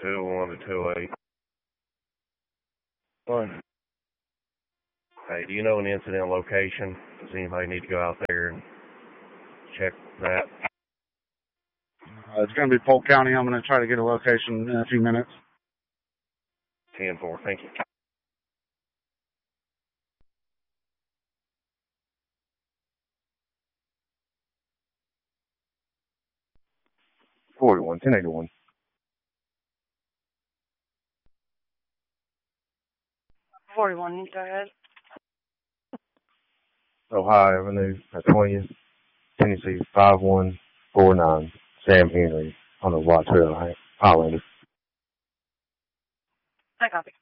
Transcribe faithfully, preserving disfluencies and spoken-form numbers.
two one to two eight. What? Hey, do you know an incident location? Does anybody need to go out there and check that? Uh, it's going to be Polk County. I'm going to try to get a location in a few minutes. ten four, thank you. forty-one, ten eighty-one. forty-one, go ahead. Ohio Avenue at twentieth, Tennessee five one four nine. Sam Henry on the White Trail Highlander. I copy.